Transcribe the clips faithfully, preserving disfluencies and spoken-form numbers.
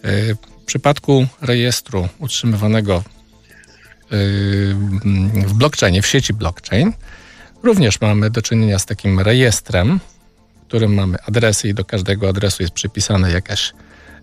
W przypadku rejestru utrzymywanego w blockchainie, w sieci blockchain, również mamy do czynienia z takim rejestrem, w którym mamy adresy i do każdego adresu jest przypisana jakaś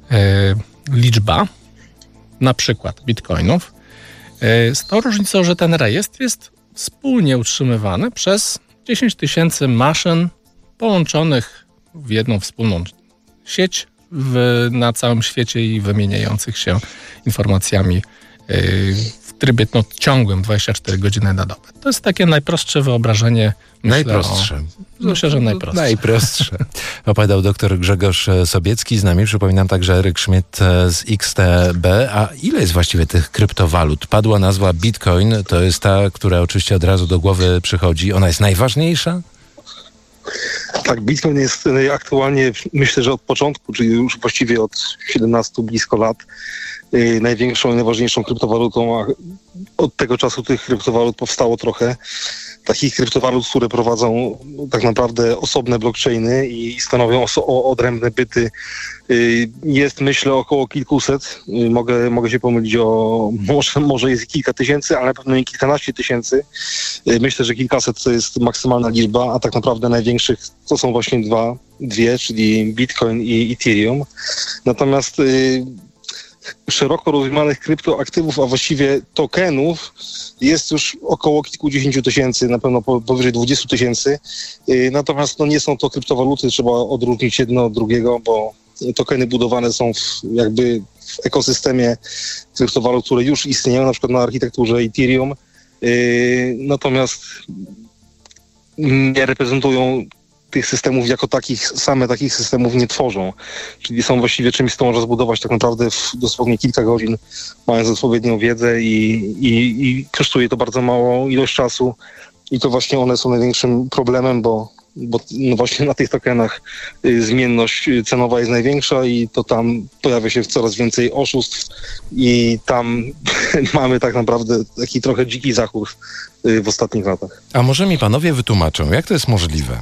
liczba, na przykład bitcoinów. Z tą różnicą, że ten rejestr jest wspólnie utrzymywany przez dziesięć tysięcy maszyn połączonych w jedną wspólną sieć w, na całym świecie i wymieniających się informacjami yy, w trybie no, ciągłym dwadzieścia cztery godziny na dobę. To jest takie najprostsze wyobrażenie. Myślę, najprostsze. O, myślę, że najprostsze. Najprostsze. Opowiadał dr Grzegorz Sobiecki z nami. Przypominam także Eryk Schmidt z X T B. A ile jest właściwie tych kryptowalut? Padła nazwa Bitcoin. To jest ta, która oczywiście od razu do głowy przychodzi. Ona jest najważniejsza? Tak, Bitcoin jest aktualnie, myślę, że od początku, czyli już właściwie od siedemnastu blisko lat, yy, największą i najważniejszą kryptowalutą, a od tego czasu tych kryptowalut powstało trochę. Takich kryptowalut, które prowadzą tak naprawdę osobne blockchainy i stanowią oso- odrębne byty, yy, jest myślę około kilkuset. Yy, mogę, mogę się pomylić o, może, może jest kilka tysięcy, ale na pewno nie kilkanaście tysięcy. Yy, myślę, że kilkaset to jest maksymalna liczba, a tak naprawdę największych to są właśnie dwa, dwie, czyli Bitcoin i Ethereum. Natomiast yy, szeroko rozumianych kryptoaktywów, a właściwie tokenów jest już około kilkudziesięciu tysięcy, na pewno powyżej dwudziestu tysięcy. Natomiast no, nie są to kryptowaluty, trzeba odróżnić jedno od drugiego, bo tokeny budowane są w, jakby w ekosystemie kryptowalut, które już istnieją, na przykład na architekturze Ethereum. Natomiast nie reprezentują tych systemów jako takich, same takich systemów nie tworzą. Czyli są właściwie czymś, co można zbudować tak naprawdę w dosłownie kilka godzin, mając odpowiednią wiedzę i, i, i kosztuje to bardzo małą ilość czasu. I to właśnie one są największym problemem, bo, bo no właśnie na tych tokenach y, zmienność cenowa jest największa i to tam pojawia się coraz więcej oszustw i tam mamy tak naprawdę taki trochę dziki zachód y, w ostatnich latach. A może mi panowie wytłumaczą, jak to jest możliwe,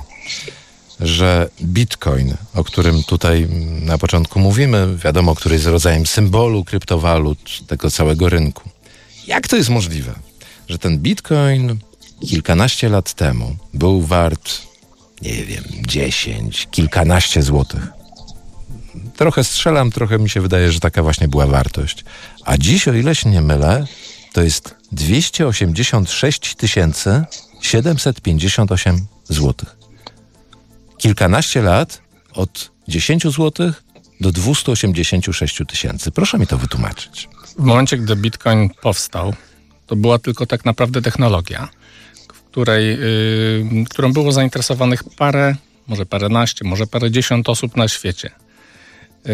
że Bitcoin, o którym tutaj na początku mówimy, wiadomo, który jest rodzajem symbolu kryptowalut, tego całego rynku. Jak to jest możliwe, że ten Bitcoin kilkanaście lat temu był wart, nie wiem, dziesięć, kilkanaście złotych? Trochę strzelam, trochę mi się wydaje, że taka właśnie była wartość. A dziś, o ile się nie mylę, to jest dwieście osiemdziesiąt sześć tysięcy siedemset pięćdziesiąt osiem złotych. Kilkanaście lat od dziesięć złotych do dwieście osiemdziesiąt sześć tysięcy. Proszę mi to wytłumaczyć. W momencie, gdy Bitcoin powstał, to była tylko tak naprawdę technologia, w której, yy, którą było zainteresowanych parę, może paręnaście, może parędziesiąt osób na świecie. Yy,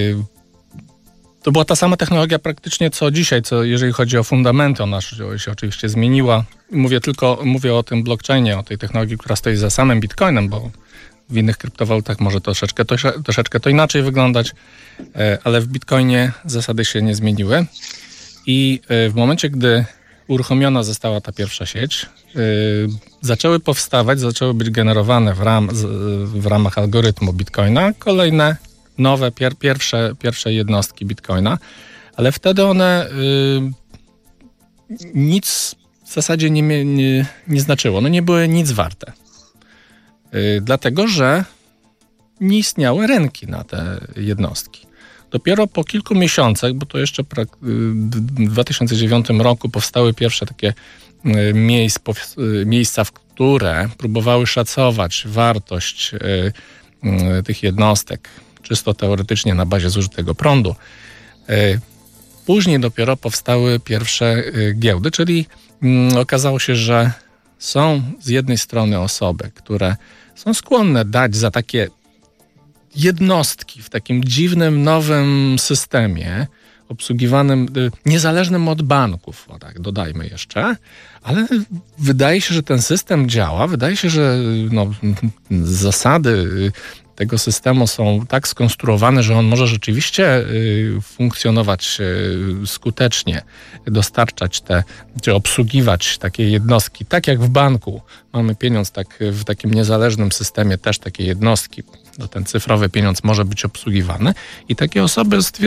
to była ta sama technologia praktycznie co dzisiaj, co jeżeli chodzi o fundamenty, ona się oczywiście zmieniła. Mówię tylko, mówię o tym blockchainie, o tej technologii, która stoi za samym Bitcoinem, bo w innych kryptowalutach może troszeczkę to, troszeczkę to inaczej wyglądać, ale w Bitcoinie zasady się nie zmieniły. I w momencie, gdy uruchomiona została ta pierwsza sieć, zaczęły powstawać, zaczęły być generowane w, ram, w ramach algorytmu Bitcoina kolejne nowe, pier, pierwsze, pierwsze jednostki Bitcoina, ale wtedy one y, nic w zasadzie nie, nie, nie znaczyło. No nie były nic warte. Y, dlatego, że nie istniały rynki na te jednostki. Dopiero po kilku miesiącach, bo to jeszcze pra, y, w dwa tysiące dziewiątym roku powstały pierwsze takie y, miejsc, po, y, miejsca, w które próbowały szacować wartość y, y, tych jednostek, czysto teoretycznie na bazie zużytego prądu. Później dopiero powstały pierwsze giełdy, czyli okazało się, że są z jednej strony osoby, które są skłonne dać za takie jednostki w takim dziwnym, nowym systemie, obsługiwanym, niezależnym od banków, o tak, dodajmy jeszcze, ale wydaje się, że ten system działa, wydaje się, że no, zasady tego systemu są tak skonstruowane, że on może rzeczywiście y, funkcjonować y, skutecznie, dostarczać te, czy obsługiwać takie jednostki, tak jak w banku mamy pieniądz, tak w takim niezależnym systemie też takie jednostki, no, ten cyfrowy pieniądz może być obsługiwany i takie osoby stwierdzają,